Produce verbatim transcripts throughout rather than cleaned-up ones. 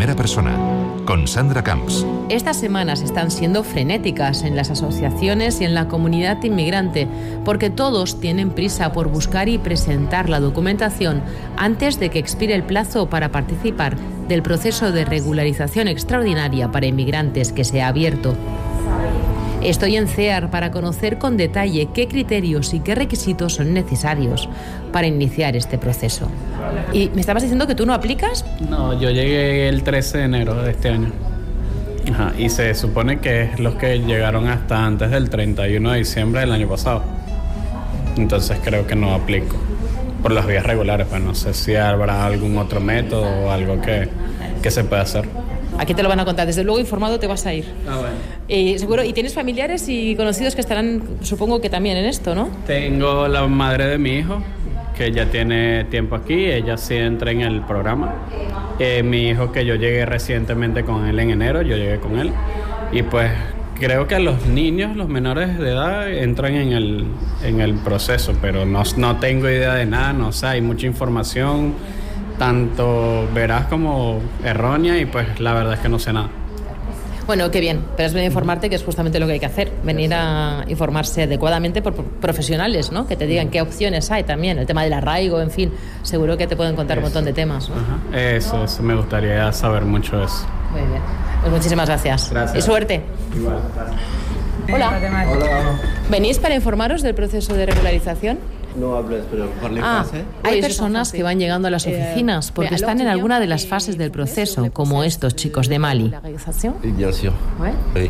primera persona, con Sandra Camps. Estas semanas están siendo frenéticas en las asociaciones y en la comunidad inmigrante, porque todos tienen prisa por buscar y presentar la documentación antes de que expire el plazo para participar del proceso de regularización extraordinaria para inmigrantes que se ha abierto. Estoy en C E A R para conocer con detalle qué criterios y qué requisitos son necesarios para iniciar este proceso. ¿Y me estabas diciendo que tú no aplicas? No, yo llegué el trece de enero de este año. Ajá, y se supone que es los que llegaron hasta antes del treinta y uno de diciembre del año pasado. Entonces creo que no aplico por las vías regulares, pues no sé si habrá algún otro método o algo que, que se pueda hacer. Aquí te lo van a contar. Desde luego informado te vas a ir. Ah, bueno. Eh, seguro. ¿Y tienes familiares y conocidos que estarán, supongo que también en esto, no? Tengo la madre de mi hijo, que ya tiene tiempo aquí. Ella sí entra en el programa. Eh, mi hijo, que yo llegué recientemente con él en enero, yo llegué con él. Y pues creo que los niños, los menores de edad, entran en el, en el proceso, pero no, no tengo idea de nada. No sé, hay mucha información, tanto veraz como errónea, y pues la verdad es que no sé nada. Bueno, qué bien, pero has venido a informarte, que es justamente lo que hay que hacer, venir a informarse adecuadamente por profesionales, ¿no? Que te digan qué opciones hay también, el tema del arraigo, en fin, seguro que te pueden contar eso, un montón de temas, ¿no? Ajá. Eso, eso, me gustaría saber mucho eso. Muy bien, pues muchísimas gracias. Gracias. Y suerte. Igual. Hola. Hola. ¿Venís para informaros del proceso de regularización? No hables, pero parle Ah, français. hay personas que van llegando a las oficinas porque están en alguna de las fases del proceso, como estos chicos de Mali. Sí, bien sûr. Sí.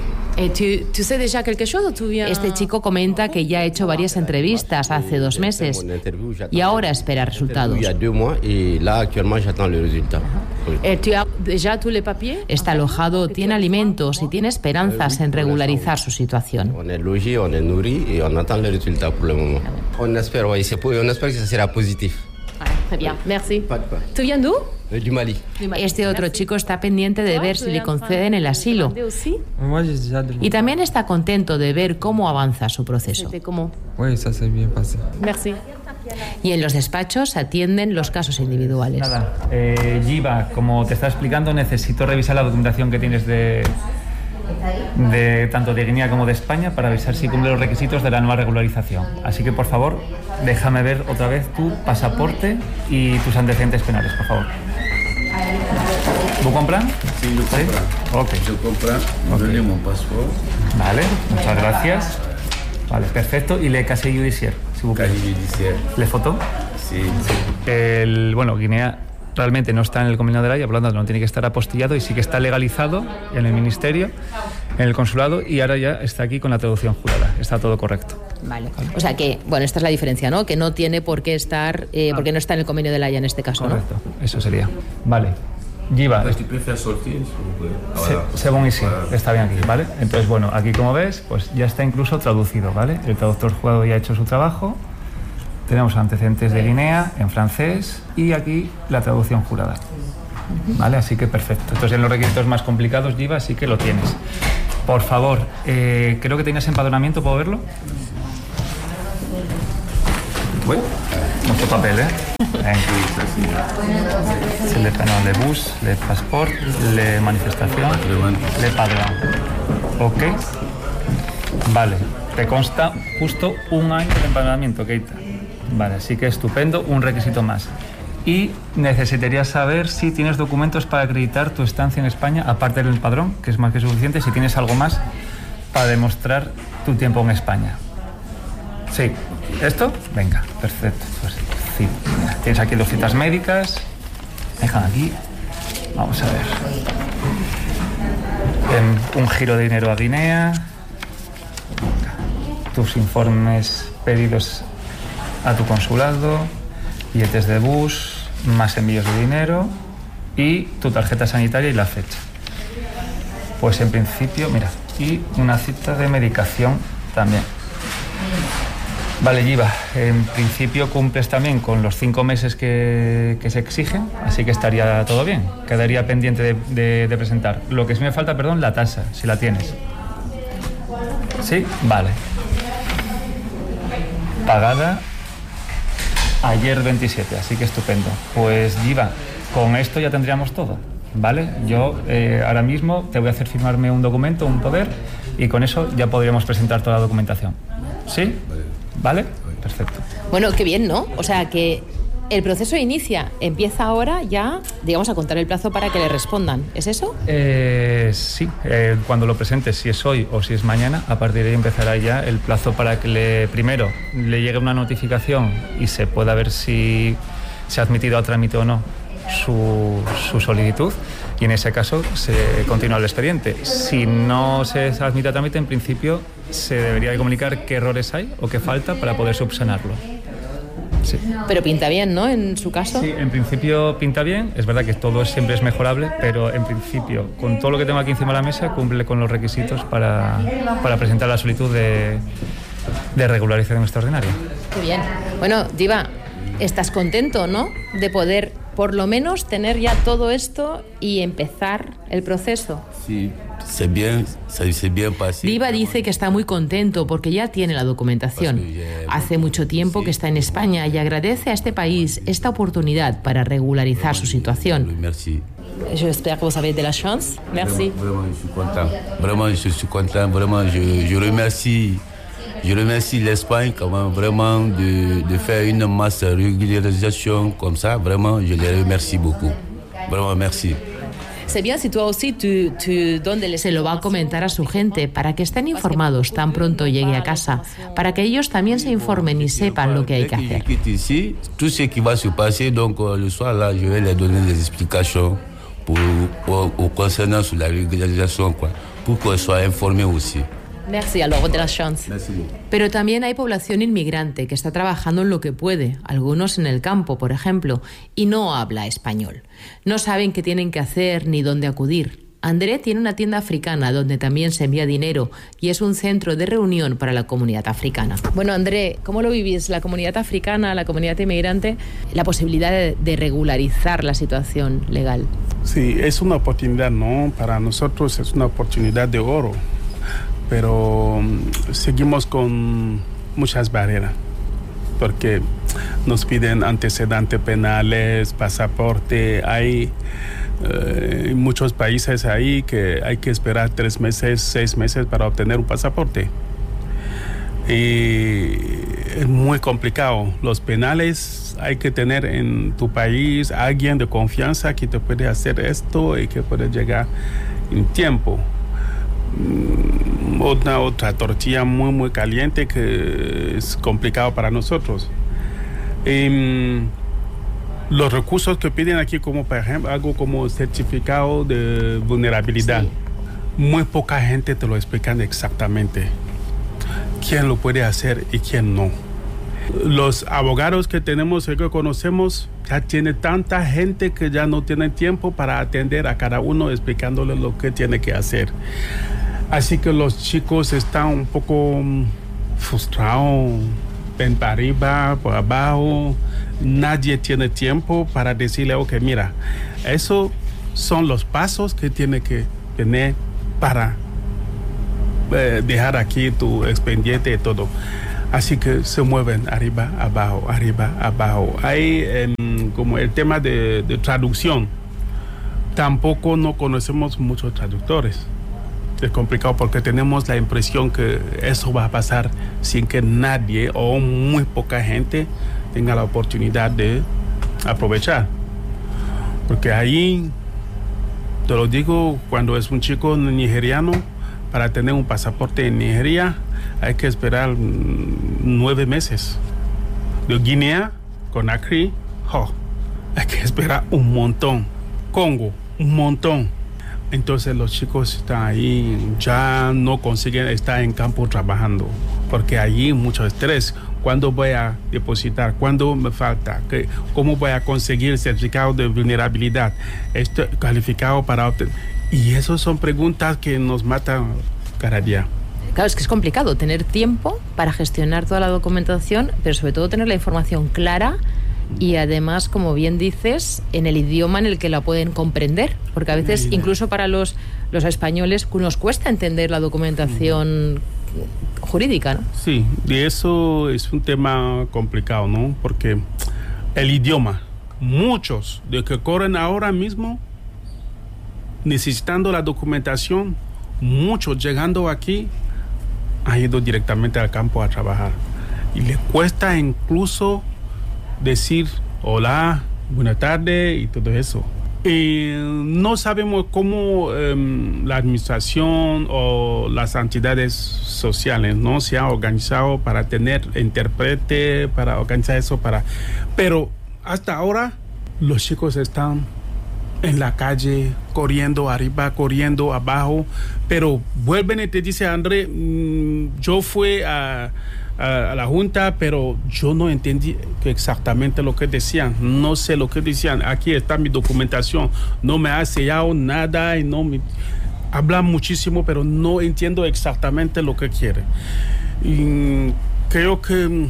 Este chico comenta que ya ha hecho varias entrevistas hace dos meses y ahora espera resultados. Está alojado, tiene alimentos y tiene esperanzas en regularizar su situación. On est logé, on est nourri et on attend les résultats pour le moment. On espère, oui, c'est on espère que ça sera positif. Très bien, merci. ¿Tú viens d'où? Du Mali. Este otro chico está pendiente de ver si le conceden el asilo y también está contento de ver cómo avanza su proceso. Oui, ça s'est bien passé. Merci. Y en los despachos atienden los casos individuales. Nada, eh, Giva, como te está explicando, necesito revisar la documentación que tienes de, de tanto de Guinea como de España para avisar si cumple los requisitos de la nueva regularización. Así que, por favor, déjame ver otra vez tu pasaporte y tus antecedentes penales, por favor. ¿Vous comprenez? Sí, yo compré. ¿Sí? Ok. Yo compré, okay. Mi pasaporte. Vale, muchas gracias. Vale, perfecto. ¿Y le casier judiciaire? Si vous plaît. Casier judiciaire. ¿Le foto? Sí. El, bueno, Guinea realmente no está en el Convenio de la Haya, por lo tanto no tiene que estar apostillado, y sí que está legalizado en el ministerio, en el consulado, y ahora ya está aquí con la traducción jurada. Está todo correcto. Vale. O sea que, bueno, esta es la diferencia, ¿no? Que no tiene por qué estar, eh, porque no está en el Convenio de la Haya en este caso, correcto. ¿no? Correcto, eso sería. Vale. Giva. Se, según y sí, está bien aquí, ¿vale? Entonces, bueno, aquí como ves, pues ya está incluso traducido, ¿vale? El traductor jurado ya ha hecho su trabajo. Tenemos antecedentes de Guinea en francés y aquí la traducción jurada, ¿vale? Así que perfecto. Entonces, en los requisitos más complicados, Giva, sí que lo tienes. Por favor, eh, creo que tenías empadronamiento, ¿puedo verlo? Uy, mucho papel, ¿eh? C'est le panel de bus, le passeport, le manifestación, le padrón. Ok. Vale. Te consta justo un año de empadronamiento, Keita. Vale, así que estupendo. Un requisito más. Y necesitaría saber si tienes documentos para acreditar tu estancia en España, aparte del padrón, que es más que suficiente, si tienes algo más para demostrar tu tiempo en España. Sí. ¿Esto? Venga, perfecto. Pues sí. Mira, tienes aquí dos citas médicas. Dejan aquí. Vamos a ver. En un giro de dinero a Guinea. Tus informes pedidos a tu consulado. Billetes de bus, más envíos de dinero y tu tarjeta sanitaria y la fecha. Pues en principio, mira, y una cita de medicación también. Vale, Giva, en principio cumples también con los cinco meses que, que se exigen, así que estaría todo bien. Quedaría pendiente de, de, de presentar. Lo que sí me falta, perdón, la tasa, si la tienes. ¿Sí? Vale. Pagada ayer veintisiete, así que estupendo. Pues Giva, con esto ya tendríamos todo. ¿vale? Yo eh, ahora mismo te voy a hacer firmarme un documento, un poder, y con eso ya podríamos presentar toda la documentación. ¿Sí? ¿Vale? Perfecto. Bueno, qué bien, ¿no? O sea, que el proceso inicia, empieza ahora ya, digamos, a contar el plazo para que le respondan. ¿Es eso? Eh, sí, eh, cuando lo presentes, si es hoy o si es mañana, a partir de ahí empezará ya el plazo para que le, primero le llegue una notificación y se pueda ver si se ha admitido a trámite o no su, su solicitud, y en ese caso se continúa el expediente. Si no se admite a trámite, en principio se debería de comunicar qué errores hay o qué falta para poder subsanarlo. Sí. Pero pinta bien, ¿no? En su caso. Sí, en principio pinta bien. Es verdad que todo siempre es mejorable, pero en principio, con todo lo que tengo aquí encima de la mesa, cumple con los requisitos para, para presentar la solicitud de, de regularización extraordinaria. Qué bien. Bueno, Diva, estás contento, ¿no? De poder, por lo menos, tener ya todo esto y empezar el proceso. Sí, c'est bien, c'est bien passé. Diva dice que está muy contento porque ya tiene la documentación. Hace mucho tiempo que está en España y agradece a este país esta oportunidad para regularizar su situación. Merci. J'espère que vous avez de la chance. Merci. Vraiment, je suis content. Vraiment, je suis content. Vraiment, je, je remercie, je remercie l'Espagne quand même, vraiment de, de faire une masse régularisation comme ça. Vraiment, je les remercie beaucoup. Vraiment, merci. C'est bien si toi aussi tu, tu donnes les... Se lo va a comentar a su gente para que estén informados tan pronto llegue a casa, para que ellos también se informen y sepan lo que hay que hacer. Ici, tout ce qui va se passer, donc le soir là, je vais les donner des explications pour, pour, pour concernant sur la régularisation, quoi, pour qu'ils soient informés aussi. Merci, alors de la chance. Merci. Pero también hay población inmigrante que está trabajando en lo que puede, algunos en el campo, por ejemplo, y no habla español. No saben qué tienen que hacer ni dónde acudir. André tiene una tienda africana donde también se envía dinero y es un centro de reunión para la comunidad africana. Bueno, André, ¿cómo lo vivís? La comunidad africana, la comunidad inmigrante, la posibilidad de, de regularizar la situación legal. Sí, es una oportunidad, ¿no? Para nosotros es una oportunidad de oro. Pero seguimos con muchas barreras, porque nos piden antecedentes penales, pasaporte. Hay eh, muchos países ahí que hay que esperar tres meses, seis meses para obtener un pasaporte. Y es muy complicado. Los penales hay que tener en tu país alguien de confianza que te puede hacer esto y que puede llegar en tiempo. Otra, otra tortilla muy muy caliente que es complicado para nosotros. Y, los recursos que piden aquí, como por ejemplo algo como certificado de vulnerabilidad, sí. Muy poca gente te lo explican exactamente quién lo puede hacer y quién no. Los abogados que tenemos y que conocemos ya tiene tanta gente que ya no tienen tiempo para atender a cada uno explicándole lo que tiene que hacer. Así que los chicos están un poco frustrados, ven para arriba, por abajo. Nadie tiene tiempo para decirle, ok, mira, esos son los pasos que tiene que tener para eh, dejar aquí tu expediente y todo. Así que se mueven arriba, abajo, arriba, abajo. Hay eh, como el tema de, de traducción. Tampoco no conocemos muchos traductores. Es complicado porque tenemos la impresión que eso va a pasar sin que nadie o muy poca gente tenga la oportunidad de aprovechar. Porque ahí, te lo digo, cuando es un chico nigeriano, para tener un pasaporte en Nigeria hay que esperar nueve meses. De Guinea, Conakry, oh, hay que esperar un montón. Congo, un montón. Entonces los chicos están ahí, ya no consiguen estar en campo trabajando, porque allí hay mucho estrés. ¿Cuándo voy a depositar? ¿Cuándo me falta? ¿Qué, ¿Cómo voy a conseguir el certificado de vulnerabilidad? ¿Estoy calificado para obtener? Y esas son preguntas que nos matan cada día. Claro, es que es complicado tener tiempo para gestionar toda la documentación, pero sobre todo tener la información clara y además, como bien dices, en el idioma en el que la pueden comprender, porque a veces incluso para los, los españoles nos cuesta entender la documentación jurídica, ¿no? Sí, y eso es un tema complicado, ¿no? Porque el idioma, muchos de que corren ahora mismo necesitando la documentación, muchos llegando aquí han ido directamente al campo a trabajar. Y le cuesta incluso decir hola, buenas tardes y todo eso. Y no sabemos cómo um, la administración o las entidades sociales no se han organizado para tener intérprete, para organizar eso, para... Pero hasta ahora los chicos están en la calle, corriendo arriba, corriendo abajo, pero vuelven y te dice, André, mmm, yo fui a... a la junta, pero yo no entendí exactamente lo que decían, no sé lo que decían, aquí está mi documentación, no me ha sellado nada y no me... hablan muchísimo, pero no entiendo exactamente lo que quiere. Y creo que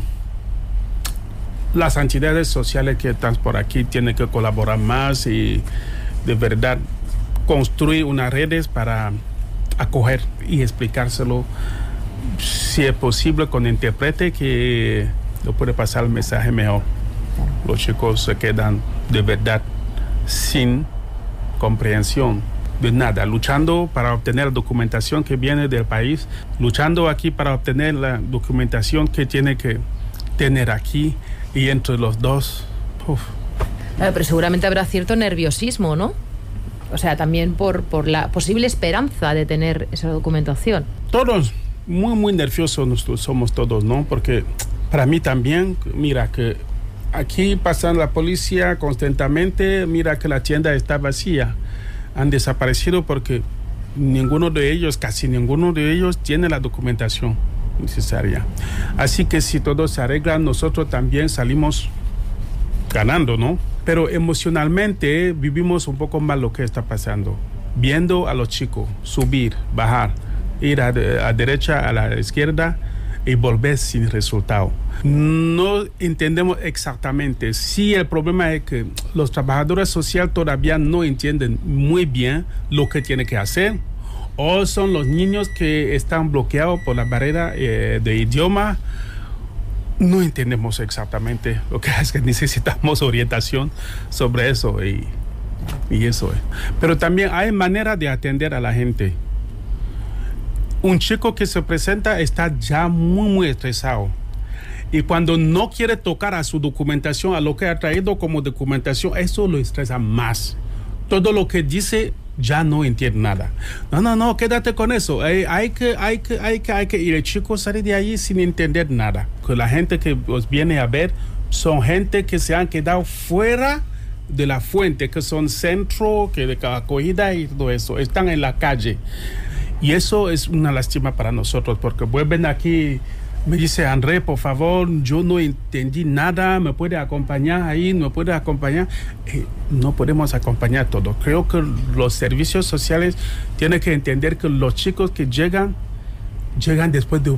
las entidades sociales que están por aquí tienen que colaborar más y de verdad construir unas redes para acoger y explicárselo, si es posible, con intérprete que lo puede pasar el mensaje mejor. Los chicos se quedan de verdad sin comprensión de nada, luchando para obtener la documentación que viene del país, luchando aquí para obtener la documentación que tiene que tener aquí, y entre los dos, uf. Claro, pero seguramente habrá cierto nerviosismo, ¿no? O sea, también por, por la posible esperanza de tener esa documentación. Todos muy, muy nerviosos somos todos, ¿no? Porque para mí también, mira que aquí pasan la policía constantemente, mira que la tienda está vacía. Han desaparecido porque ninguno de ellos, casi ninguno de ellos tiene la documentación necesaria. Así que si todo se arregla, nosotros también salimos ganando, ¿no? Pero emocionalmente vivimos un poco mal lo que está pasando. Viendo a los chicos subir, bajar, ir a, a derecha, a la izquierda y volver sin resultado. No entendemos exactamente si el problema es que los trabajadores sociales todavía no entienden muy bien lo que tienen que hacer, o son los niños que están bloqueados por la barrera eh, de idioma. No entendemos exactamente lo que es, que necesitamos orientación sobre eso y, y eso es. Pero también hay manera de atender a la gente. Un chico que se presenta está ya muy, muy estresado. Y cuando no quiere tocar a su documentación, a lo que ha traído como documentación, eso lo estresa más. Todo lo que dice ya no entiende nada. No, no, no, quédate con eso. Hay, hay que, hay que, hay que, hay que. Y el chico sale de allí sin entender nada. Que la gente que os viene a ver son gente que se han quedado fuera de la fuente, que son centro, que de acogida y todo eso. Están en la calle. Y eso es una lástima para nosotros, porque vuelven aquí, me dice, André, por favor, yo no entendí nada, ¿me puede acompañar ahí? ¿Me puede acompañar? Eh, no podemos acompañar todo. Creo que los servicios sociales tienen que entender que los chicos que llegan, llegan después de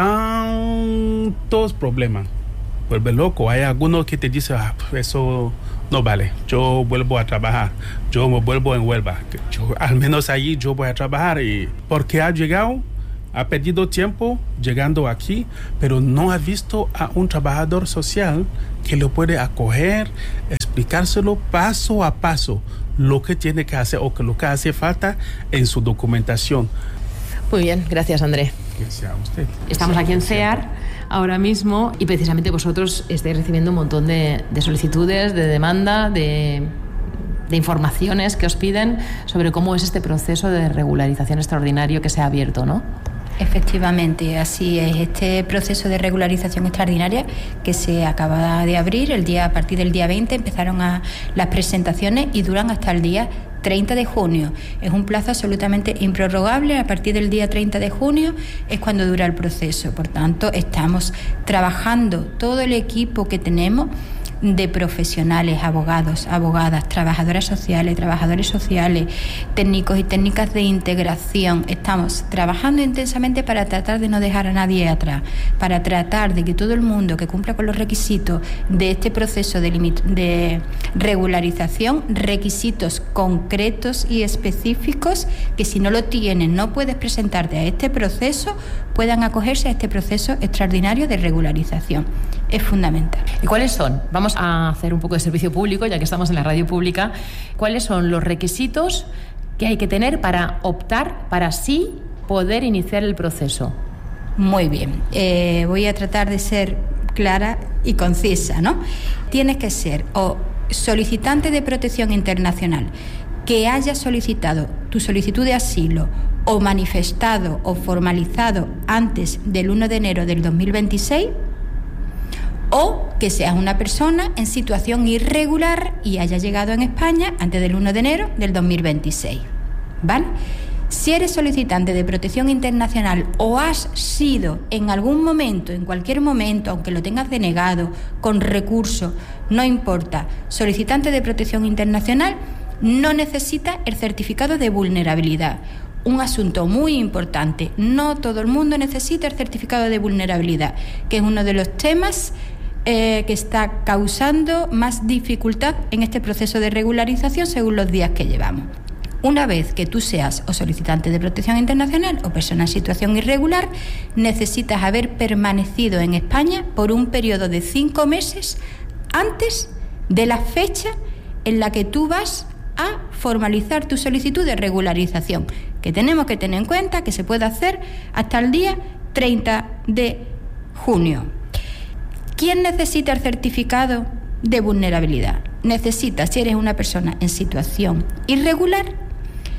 tantos problemas. Vuelve loco. Hay algunos que te dicen, ah, eso no vale, yo vuelvo a trabajar, yo me vuelvo en Huelva, yo, al menos allí yo voy a trabajar. Y porque ha llegado, ha perdido tiempo llegando aquí, pero no ha visto a un trabajador social que lo puede acoger, explicárselo paso a paso lo que tiene que hacer o que lo que hace falta en su documentación. Muy bien, gracias, André. Gracias a usted. Estamos aquí en CEAR ahora mismo y precisamente vosotros estáis recibiendo un montón de, de solicitudes, de demanda, de, de informaciones que os piden sobre cómo es este proceso de regularización extraordinario que se ha abierto, ¿no? Efectivamente, así es. Este proceso de regularización extraordinaria que se acaba de abrir, el día a partir del día veinte empezaron a, las presentaciones y duran hasta el día treinta de junio. Es un plazo absolutamente improrrogable. A partir del día treinta de junio es cuando dura el proceso. Por tanto, estamos trabajando todo el equipo que tenemos de profesionales, abogados, abogadas, trabajadoras sociales, trabajadores sociales, técnicos y técnicas de integración. Estamos trabajando intensamente para tratar de no dejar a nadie atrás, para tratar de que todo el mundo que cumpla con los requisitos de este proceso de, limit- de regularización, requisitos concretos y específicos, que si no lo tienen, no puedes presentarte a este proceso, puedan acogerse a este proceso extraordinario de regularización. Es fundamental. ¿Y cuáles son? Vamos a hacer un poco de servicio público, ya que estamos en la radio pública. ¿Cuáles son los requisitos que hay que tener para optar, para sí poder iniciar el proceso? Muy bien, eh, voy a tratar de ser clara y concisa, ¿no? Tienes que ser o solicitante de protección internacional que haya solicitado tu solicitud de asilo o manifestado o formalizado antes del uno de enero del dos mil veintiséis, o que seas una persona en situación irregular y haya llegado en España antes del uno de enero del dos mil veintiséis, ¿vale? Si eres solicitante de protección internacional o has sido en algún momento, en cualquier momento, aunque lo tengas denegado, con recurso, no importa, solicitante de protección internacional, no necesita el certificado de vulnerabilidad. Un asunto muy importante, no todo el mundo necesita el certificado de vulnerabilidad, que es uno de los temas eh, que está causando más dificultad en este proceso de regularización según los días que llevamos. Una vez que tú seas o solicitante de protección internacional o persona en situación irregular, necesitas haber permanecido en España por un periodo de cinco meses antes de la fecha en la que tú vas a formalizar tu solicitud de regularización, que tenemos que tener en cuenta que se puede hacer hasta el día treinta de junio. ¿Quién necesita el certificado de vulnerabilidad? Necesitas, si eres una persona en situación irregular,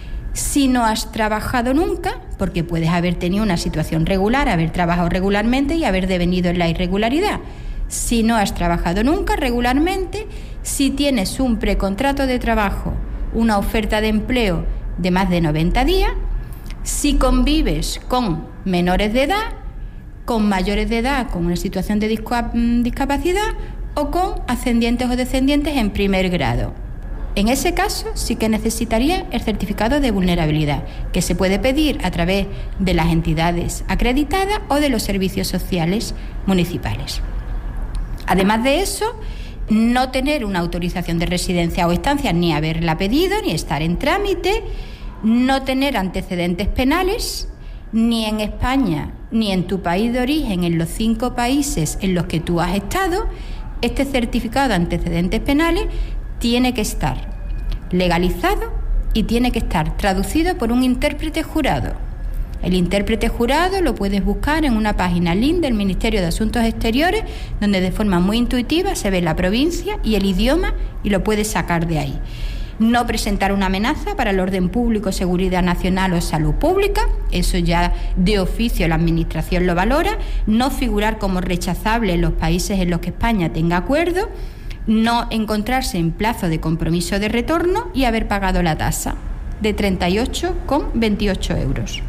si no has trabajado nunca, porque puedes haber tenido una situación regular, haber trabajado regularmente y haber devenido en la irregularidad. Si no has trabajado nunca regularmente, si tienes un precontrato de trabajo, una oferta de empleo de más de noventa días, si convives con menores de edad, con mayores de edad con una situación de discapacidad o con ascendientes o descendientes en primer grado. En ese caso sí que necesitaría el certificado de vulnerabilidad, que se puede pedir a través de las entidades acreditadas o de los servicios sociales municipales. Además de eso, no tener una autorización de residencia o estancia, ni haberla pedido, ni estar en trámite, no tener antecedentes penales, ni en España, ni en tu país de origen, en los cinco países en los que tú has estado. Este certificado de antecedentes penales tiene que estar legalizado y tiene que estar traducido por un intérprete jurado. El intérprete jurado lo puedes buscar en una página link del Ministerio de Asuntos Exteriores, donde de forma muy intuitiva se ve la provincia y el idioma y lo puedes sacar de ahí. No presentar una amenaza para el orden público, seguridad nacional o salud pública, eso ya de oficio la Administración lo valora. No figurar como rechazable en los países en los que España tenga acuerdo. No encontrarse en plazo de compromiso de retorno y haber pagado la tasa de treinta y ocho coma veintiocho euros.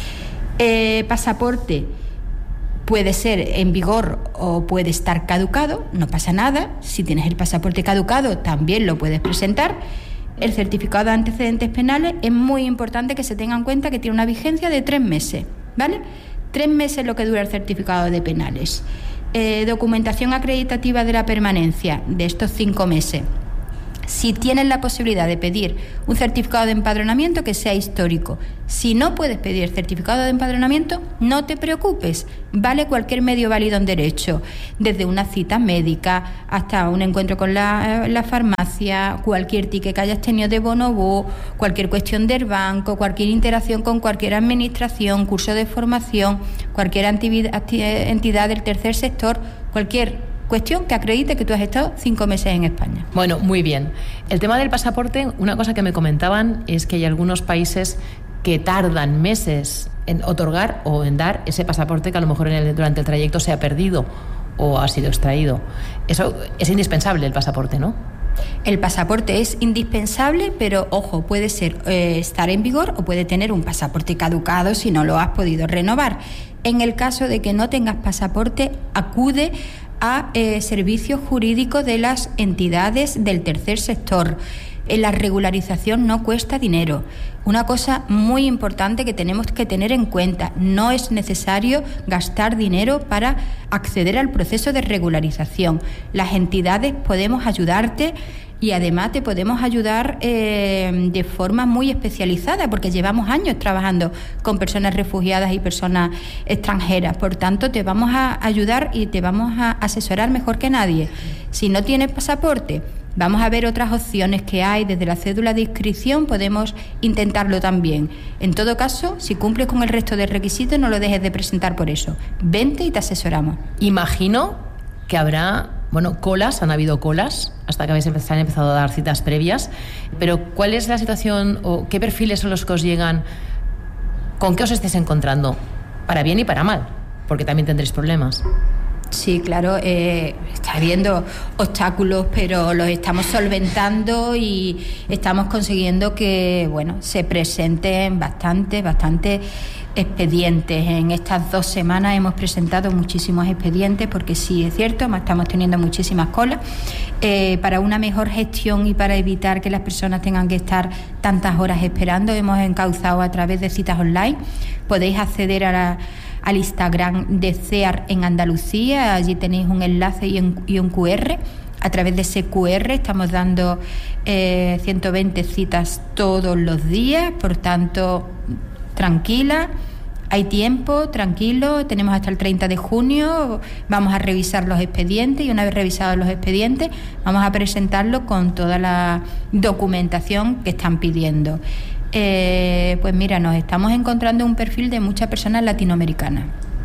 Eh, pasaporte puede ser en vigor o puede estar caducado, no pasa nada. Si tienes el pasaporte caducado también lo puedes presentar. El certificado de antecedentes penales es muy importante que se tenga en cuenta que tiene una vigencia de tres meses, ¿vale? Tres meses es lo que dura el certificado de penales. Eh, documentación acreditativa de la permanencia de estos cinco meses. Si tienes la posibilidad de pedir un certificado de empadronamiento que sea histórico, si no puedes pedir el certificado de empadronamiento, no te preocupes, vale cualquier medio válido en derecho, desde una cita médica hasta un encuentro con la, la farmacia, cualquier ticket que hayas tenido de bonobo, cualquier cuestión del banco, cualquier interacción con cualquier administración, curso de formación, cualquier entidad del tercer sector, cualquier cuestión que acredite que tú has estado cinco meses en España. Bueno, muy bien. El tema del pasaporte, una cosa que me comentaban es que hay algunos países que tardan meses en otorgar o en dar ese pasaporte que a lo mejor en el, durante el trayecto se ha perdido o ha sido extraído. Eso es indispensable, el pasaporte, ¿no? El pasaporte es indispensable, pero ojo, puede ser eh, estar en vigor o puede tener un pasaporte caducado si no lo has podido renovar. En el caso de que no tengas pasaporte, acude a eh, servicios jurídicos de las entidades del tercer sector. Eh, la regularización no cuesta dinero. Una cosa muy importante que tenemos que tener en cuenta, no es necesario gastar dinero para acceder al proceso de regularización. Las entidades podemos ayudarte y además te podemos ayudar eh, de forma muy especializada, porque llevamos años trabajando con personas refugiadas y personas extranjeras. Por tanto, te vamos a ayudar y te vamos a asesorar mejor que nadie. Si no tienes pasaporte, Vamos a ver otras opciones que hay. Desde la cédula de inscripción podemos intentarlo también. En todo caso, si cumples con el resto de requisitos, no lo dejes de presentar por eso. Vente y te asesoramos. Imagino que habrá, bueno, colas, han habido colas, hasta que habéis empezado, han empezado a dar citas previas, pero ¿cuál es la situación o qué perfiles son los que os llegan? ¿Con qué os estáis encontrando? Para bien y para mal, porque también tendréis problemas. Sí, claro, eh, está habiendo obstáculos, pero los estamos solventando y estamos consiguiendo que, bueno, se presenten bastante, bastante expedientes. En estas dos semanas hemos presentado muchísimos expedientes, porque sí es cierto, estamos teniendo muchísimas colas. Eh, para una mejor gestión y para evitar que las personas tengan que estar tantas horas esperando, hemos encauzado a través de citas online. Podéis acceder a la al Instagram de C E A R en Andalucía, allí tenéis un enlace y un, y un cu erre. A través de ese cu erre estamos dando eh, ciento veinte citas todos los días, por tanto, tranquila, hay tiempo, tranquilo, tenemos hasta el treinta de junio, vamos a revisar los expedientes y una vez revisados los expedientes vamos a presentarlo con toda la documentación que están pidiendo. Eh, pues mira, nos estamos encontrando un perfil de muchas personas latinoamericanas.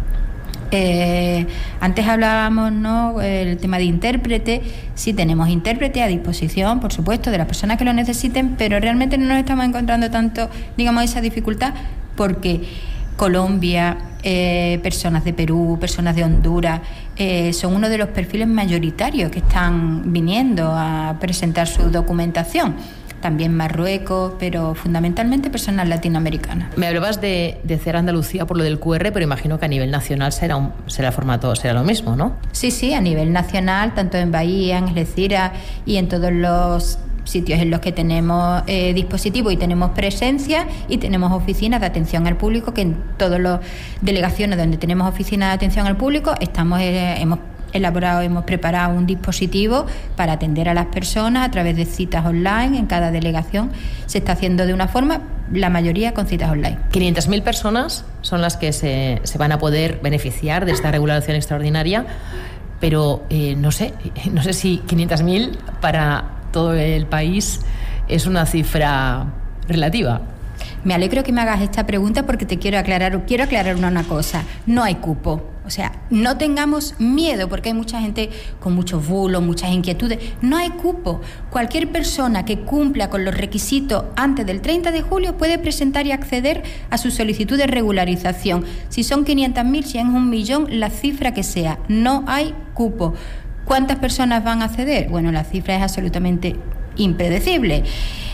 Eh, antes hablábamos, ¿no?, el tema de intérprete. Sí, tenemos intérprete a disposición, por supuesto, de las personas que lo necesiten, pero realmente no nos estamos encontrando tanto, digamos, esa dificultad, porque Colombia, eh, personas de Perú, personas de Honduras, eh, son uno de los perfiles mayoritarios que están viniendo a presentar su documentación. También Marruecos, pero fundamentalmente personas latinoamericanas. Me hablabas de, de C E A R Andalucía por lo del cu erre, pero imagino que a nivel nacional será un, será el formato, será lo mismo, ¿no? Sí, sí, a nivel nacional, tanto en Bahía, en Algeciras y en todos los sitios en los que tenemos eh, dispositivos y tenemos presencia y tenemos oficinas de atención al público, que en todas las delegaciones donde tenemos oficinas de atención al público estamos eh, hemos elaborado, hemos preparado un dispositivo para atender a las personas a través de citas online. En cada delegación se está haciendo de una forma, la mayoría con citas online. quinientas mil personas son las que se, se van a poder beneficiar de esta regulación extraordinaria, pero eh, no sé, no sé si quinientas mil para todo el país es una cifra relativa. Me alegro que me hagas esta pregunta porque te quiero aclarar, quiero aclarar una, una cosa. No hay cupo. O sea, no tengamos miedo, porque hay mucha gente con muchos bulos, muchas inquietudes. No hay cupo. Cualquier persona que cumpla con los requisitos antes del treinta de julio puede presentar y acceder a su solicitud de regularización. Si son quinientas mil, si es un millón, la cifra que sea. No hay cupo. ¿Cuántas personas van a acceder? Bueno, la cifra es absolutamente impredecible.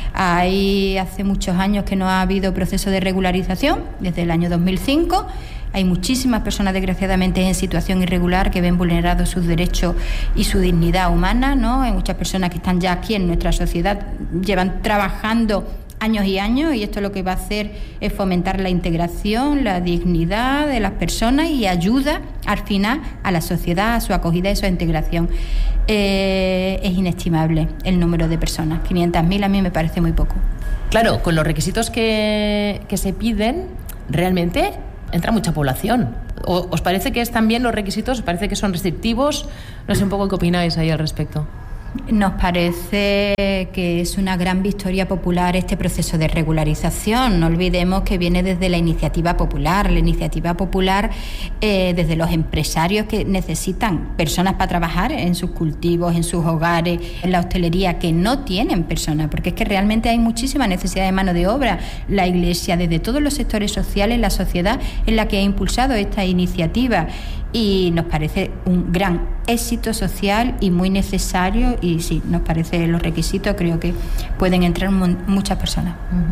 Hay hace muchos años que no ha habido proceso de regularización, desde el año dos mil cinco. Hay muchísimas personas, desgraciadamente, en situación irregular que ven vulnerados sus derechos y su dignidad humana, ¿no? Hay muchas personas que están ya aquí en nuestra sociedad, llevan trabajando años y años, y esto lo que va a hacer es fomentar la integración, la dignidad de las personas y ayuda al final a la sociedad, a su acogida y su integración. Eh, es inestimable el número de personas. quinientas mil a mí me parece muy poco. Claro, con los requisitos que, que se piden, realmente entra mucha población. ¿O, ¿Os parece que están bien los requisitos? ¿Os parece que son restrictivos? No sé un poco qué opináis ahí al respecto. Nos parece que es una gran victoria popular este proceso de regularización. No olvidemos que viene desde la iniciativa popular, la iniciativa popular eh, desde los empresarios que necesitan personas para trabajar en sus cultivos, en sus hogares, en la hostelería, que no tienen personas, porque es que realmente hay muchísima necesidad de mano de obra. La Iglesia, desde todos los sectores sociales, la sociedad es la que ha impulsado esta iniciativa, y nos parece un gran éxito social y muy necesario, y sí, nos parece los requisitos, creo que pueden entrar muchas personas.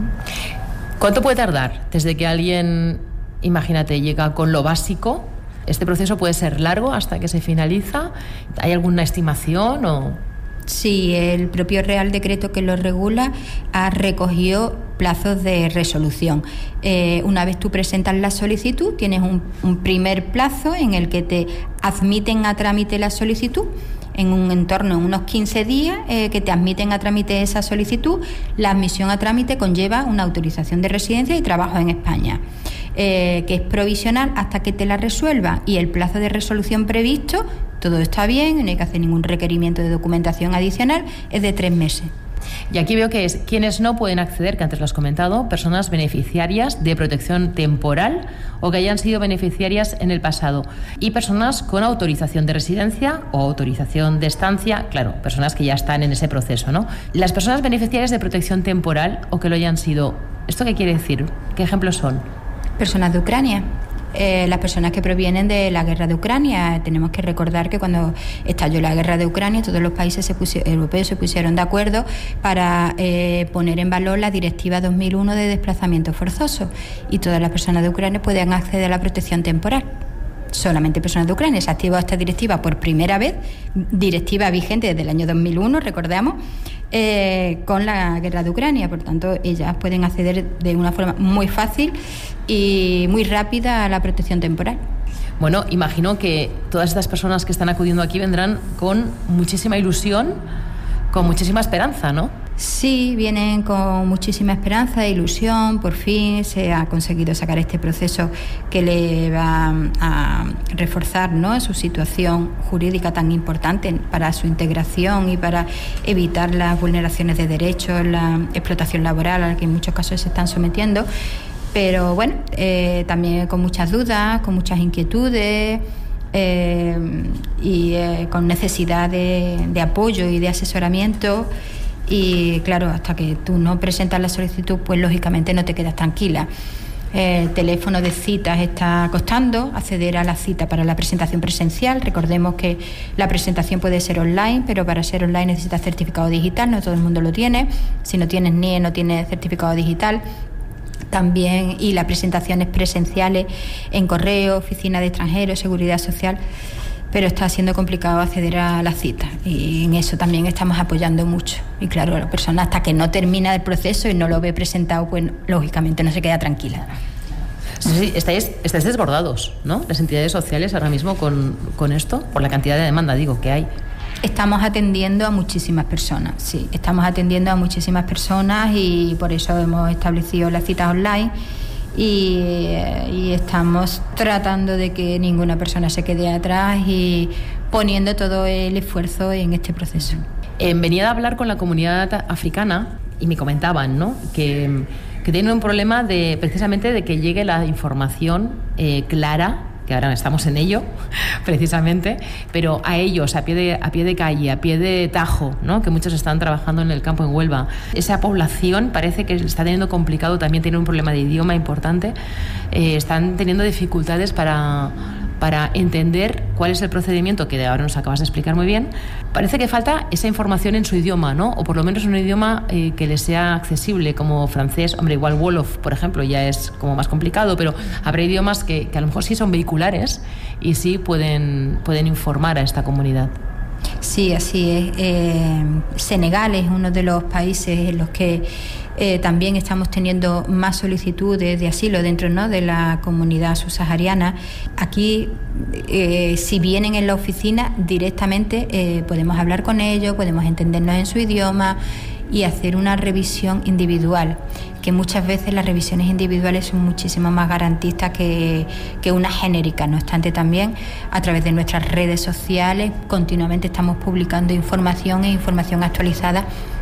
¿Cuánto puede tardar desde que alguien, imagínate, llega con lo básico? ¿Este proceso puede ser largo hasta que se finaliza? ¿Hay alguna estimación o...? Sí, el propio Real Decreto que lo regula ha recogido plazos de resolución. Eh, una vez tú presentas la solicitud, tienes un, un primer plazo en el que te admiten a trámite la solicitud, en un entorno, en unos quince días, eh, que te admiten a trámite esa solicitud. La admisión a trámite conlleva una autorización de residencia y trabajo en España, eh, que es provisional hasta que te la resuelva, y el plazo de resolución previsto todo está bien, no hay que hacer ningún requerimiento de documentación adicional, es de tres meses. Y aquí veo que es quienes no pueden acceder, que antes lo has comentado, personas beneficiarias de protección temporal o que hayan sido beneficiarias en el pasado, y personas con autorización de residencia o autorización de estancia, claro, personas que ya están en ese proceso, ¿no? Las personas beneficiarias de protección temporal o que lo hayan sido, ¿esto qué quiere decir? ¿Qué ejemplos son? Personas de Ucrania. Eh, las personas que provienen de la guerra de Ucrania. Tenemos que recordar que cuando estalló la guerra de Ucrania, todos los países se pusi- europeos se pusieron de acuerdo para eh, poner en valor la Directiva dos mil uno de desplazamiento forzoso, y todas las personas de Ucrania pueden acceder a la protección temporal. Solamente personas de Ucrania. Se activó esta directiva por primera vez, directiva vigente desde el año dos mil uno, recordamos, eh, con la guerra de Ucrania. Por tanto, ellas pueden acceder de una forma muy fácil y muy rápida a la protección temporal. Bueno, imagino que todas estas personas que están acudiendo aquí vendrán con muchísima ilusión, con muchísima esperanza, ¿no? Sí, vienen con muchísima esperanza e ilusión. Por fin se ha conseguido sacar este proceso que le va a reforzar, ¿no?, su situación jurídica tan importante para su integración y para evitar las vulneraciones de derechos, la explotación laboral a la que en muchos casos se están sometiendo. Pero bueno, eh, también con muchas dudas, con muchas inquietudes eh, y eh, con necesidad de, de apoyo y de asesoramiento. Y claro, hasta que tú no presentas la solicitud, pues lógicamente no te quedas tranquila. El teléfono de citas está costando, acceder a la cita para la presentación presencial. Recordemos que la presentación puede ser online, pero para ser online necesitas certificado digital, no todo el mundo lo tiene. Si no tienes N I E, no tienes certificado digital. También, y las presentaciones presenciales en correo, oficina de extranjeros, seguridad social, pero está siendo complicado acceder a la cita, y en eso también estamos apoyando mucho. Y claro, la persona hasta que no termina el proceso y no lo ve presentado, pues lógicamente no se queda tranquila. Sí, sí, estáis, estáis desbordados, ¿no?, las entidades sociales ahora mismo con, con esto, por la cantidad de demanda, digo, que hay. Estamos atendiendo a muchísimas personas, sí, estamos atendiendo a muchísimas personas y por eso hemos establecido las citas online y, y estamos tratando de que ninguna persona se quede atrás y poniendo todo el esfuerzo en este proceso. Eh, venía a hablar con la comunidad africana y me comentaban, ¿no?, que, que tienen un problema de precisamente de que llegue la información eh, clara, que ahora estamos en ello, precisamente, pero a ellos, a pie de, a pie de calle, a pie de tajo, ¿no?, que muchos están trabajando en el campo en Huelva. Esa población parece que está teniendo complicado, también tiene un problema de idioma importante, eh, están teniendo dificultades para, para entender cuál es el procedimiento, que ahora nos acabas de explicar muy bien. Parece que falta esa información en su idioma, ¿no?, o por lo menos en un idioma eh, que les sea accesible, como francés. Hombre, igual Wolof, por ejemplo, ya es como más complicado, pero habrá idiomas que, que a lo mejor sí son vehiculares y sí pueden, pueden informar a esta comunidad. Sí, así es. Eh, Senegal es uno de los países en los que eh, también estamos teniendo más solicitudes de asilo dentro, ¿no?, de la comunidad subsahariana. Aquí, eh, si vienen en la oficina directamente, eh, podemos hablar con ellos, podemos entendernos en su idioma y hacer una revisión individual, que muchas veces las revisiones individuales son muchísimo más garantistas que, que una genérica. No obstante, también a través de nuestras redes sociales continuamente estamos publicando información e información actualizada